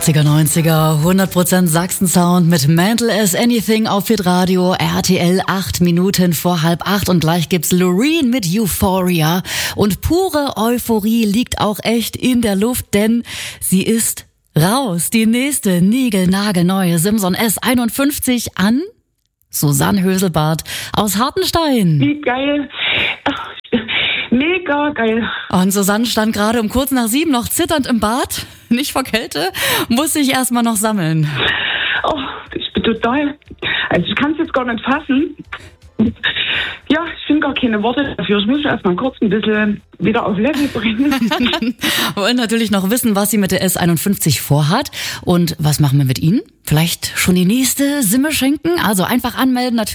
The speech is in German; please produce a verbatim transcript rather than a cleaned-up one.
achtziger, neunziger, hundert Prozent Sachsen-Sound mit Mental as Anything auf Hitradio, R T L, acht Minuten vor halb acht und gleich gibt's Loreen mit Euphoria und pure Euphorie liegt auch echt in der Luft, denn sie ist raus. Die nächste niegelnagelneue Simson S einundfünfzig an Susanne Höselbart aus Hartenstein. Wie geil. Ach, mega geil. Und Susanne stand gerade um kurz nach sieben noch zitternd im Bad, nicht vor Kälte, musste ich erstmal noch sammeln. Oh, ich bin total, also ich kann es jetzt gar nicht fassen. Ja, ich finde gar keine Worte dafür. Ich muss erstmal kurz ein bisschen wieder auf Level bringen. Wir wollen natürlich noch wissen, was sie mit der S einundfünfzig vorhat und was machen wir mit Ihnen? Vielleicht schon die nächste Simme schenken? Also einfach anmelden, natürlich.